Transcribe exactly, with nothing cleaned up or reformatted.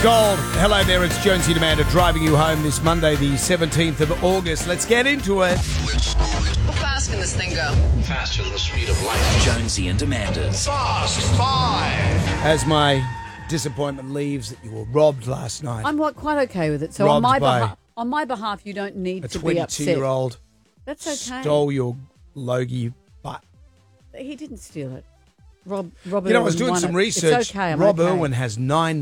Gold. Hello there, it's Jonesy and Amanda driving you home this Monday, the seventeenth of August. Let's get into it. How fast can this thing go? Faster than the speed of light. Jonesy and Amanda's Fast Five. As my disappointment leaves that you were robbed last night. I'm like, quite okay with it. So Robbed on my by behalf, on my behalf, you don't need a to be upset. twenty-two-year-old That's okay. stole your Logie butt. He didn't steal it. Rob, Rob You know, I was Irwin doing won some it. research. It's okay. I'm Rob okay. Irwin has nine